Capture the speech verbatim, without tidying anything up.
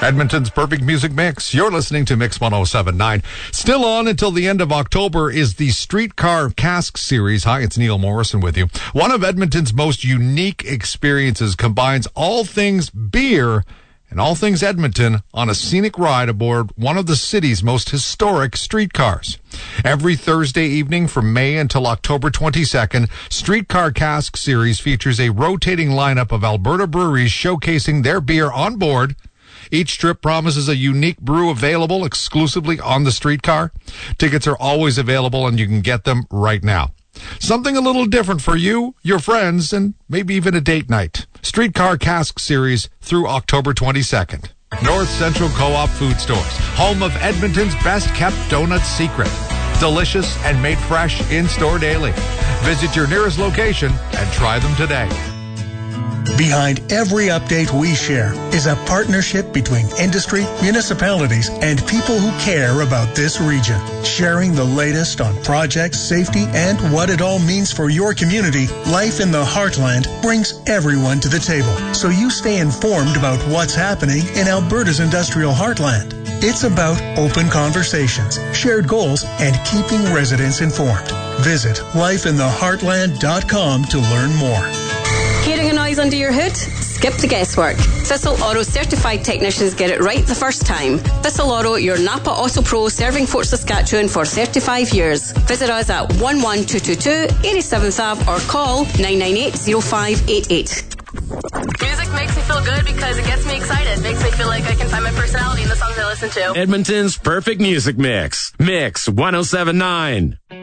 Edmonton's perfect music mix. You're listening to Mix one oh seven point nine. Still on until the end of October is the Streetcar Cask Series. Hi, it's Neil Morrison with you. One of Edmonton's most unique experiences combines all things beer and all things Edmonton on a scenic ride aboard one of the city's most historic streetcars. Every Thursday evening from May until October twenty-second, Streetcar Cask Series features a rotating lineup of Alberta breweries showcasing their beer on board. Each trip promises a unique brew available exclusively on the streetcar. Tickets are always available and you can get them right now. Something a little different for you, your friends, and maybe even a date night. Streetcar Cask Series through October twenty-second. North Central Co-op Food Stores, home of Edmonton's best-kept donut secret. Delicious and made fresh in-store daily. Visit your nearest location and try them today. Behind every update we share is a partnership between industry, municipalities, and people who care about this region. Sharing the latest on projects, safety, and what it all means for your community, Life in the Heartland brings everyone to the table, so you stay informed about what's happening in Alberta's industrial heartland. It's about open conversations, shared goals, and keeping residents informed. Visit life in the heartland dot com to learn more. Hearing a noise under your hood? Skip the guesswork. Thistle Auto certified technicians get it right the first time. Thistle Auto, your Napa Auto Pro, serving Fort Saskatchewan for thirty-five years. Visit us at one one two two two, eighty-seventh Avenue or call nine nine eight, zero five eight eight. Music makes me feel good because it gets me excited. Makes me feel like I can find my personality in the songs I listen to. Edmonton's perfect music mix. Mix one oh seven point nine.